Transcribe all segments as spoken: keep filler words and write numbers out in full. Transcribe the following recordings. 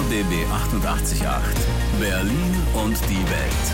B B achtundachtzig Komma acht. Berlin und die Welt.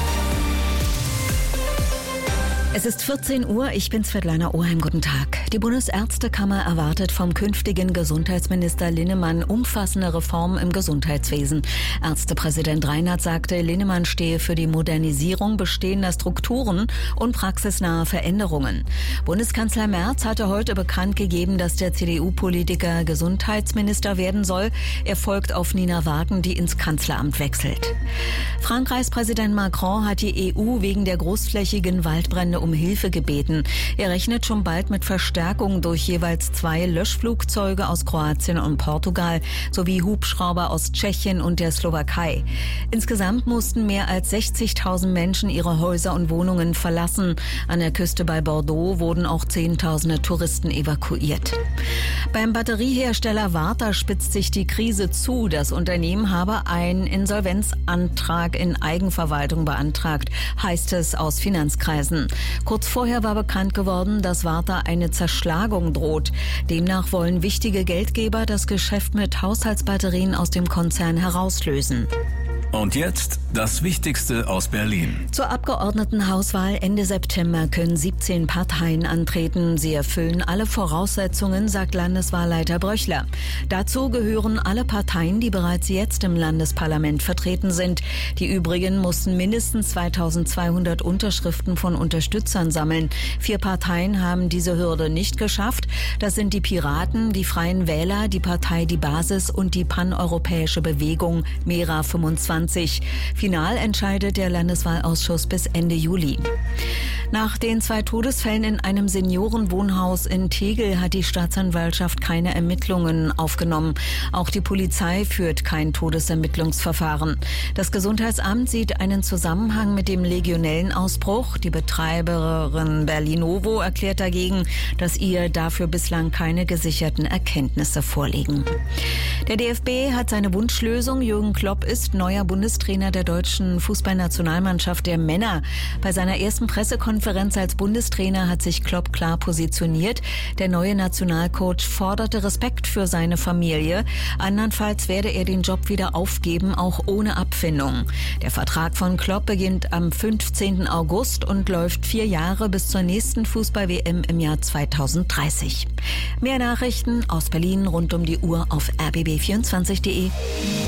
Es ist vierzehn Uhr, ich bin Svetlana Oheim, guten Tag. Die Bundesärztekammer erwartet vom künftigen Gesundheitsminister Linnemann umfassende Reformen im Gesundheitswesen. Ärztepräsident Reinhardt sagte, Linnemann stehe für die Modernisierung bestehender Strukturen und praxisnahe Veränderungen. Bundeskanzler Merz hatte heute bekannt gegeben, dass der C D U-Politiker Gesundheitsminister werden soll. Er folgt auf Nina Wagen, die ins Kanzleramt wechselt. Frankreichs Präsident Macron hat die E U wegen der großflächigen Waldbrände um Hilfe gebeten. Er rechnet schon bald mit Verstärkung durch jeweils zwei Löschflugzeuge aus Kroatien und Portugal sowie Hubschrauber aus Tschechien und der Slowakei. Insgesamt mussten mehr als sechzigtausend Menschen ihre Häuser und Wohnungen verlassen. An der Küste bei Bordeaux wurden auch Zehntausende Touristen evakuiert. Beim Batteriehersteller Varta spitzt sich die Krise zu. Das Unternehmen habe einen Insolvenzantrag in Eigenverwaltung beantragt, heißt es aus Finanzkreisen. Kurz vorher war bekannt geworden, dass Varta eine Zerschlagung droht. Demnach wollen wichtige Geldgeber das Geschäft mit Haushaltsbatterien aus dem Konzern herauslösen. Und jetzt das Wichtigste aus Berlin. Zur Abgeordnetenhauswahl Ende September können siebzehn Parteien antreten. Sie erfüllen alle Voraussetzungen, sagt Landeswahlleiter Bröchler. Dazu gehören alle Parteien, die bereits jetzt im Landesparlament vertreten sind. Die übrigen mussten mindestens zweitausendzweihundert Unterschriften von Unterstützern sammeln. Vier Parteien haben diese Hürde nicht geschafft. Das sind die Piraten, die Freien Wähler, die Partei Die Basis und die paneuropäische Bewegung Mera fünfundzwanzig. Final entscheidet der Landeswahlausschuss bis Ende Juli. Nach den zwei Todesfällen in einem Seniorenwohnhaus in Tegel hat die Staatsanwaltschaft keine Ermittlungen aufgenommen. Auch die Polizei führt kein Todesermittlungsverfahren. Das Gesundheitsamt sieht einen Zusammenhang mit dem Legionellenausbruch. Die Betreiberin Berlinovo erklärt dagegen, dass ihr dafür bislang keine gesicherten Erkenntnisse vorliegen. Der D F B hat seine Wunschlösung. Jürgen Klopp ist neuer Bundestrainer der deutschen Fußballnationalmannschaft der Männer. Bei seiner ersten Pressekonferenz als Bundestrainer hat sich Klopp klar positioniert. Der neue Nationalcoach forderte Respekt für seine Familie. Andernfalls werde er den Job wieder aufgeben, auch ohne Abfindung. Der Vertrag von Klopp beginnt am fünfzehnten August und läuft vier Jahre bis zur nächsten Fußball-W M im Jahr zweitausenddreißig. Mehr Nachrichten aus Berlin rund um die Uhr auf r b b vierundzwanzig punkt d e.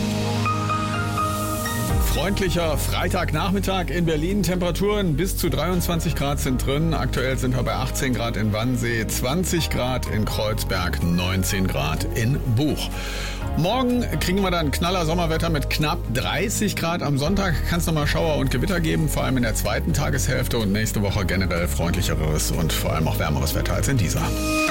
Freundlicher Freitagnachmittag in Berlin. Temperaturen bis zu dreiundzwanzig Grad sind drin. Aktuell sind wir bei achtzehn Grad in Wannsee, zwanzig Grad in Kreuzberg, neunzehn Grad in Buch. Morgen kriegen wir dann knaller Sommerwetter mit knapp dreißig Grad. Am Sonntag kann es nochmal Schauer und Gewitter geben, vor allem in der zweiten Tageshälfte, und nächste Woche generell freundlicheres und vor allem auch wärmeres Wetter als in dieser.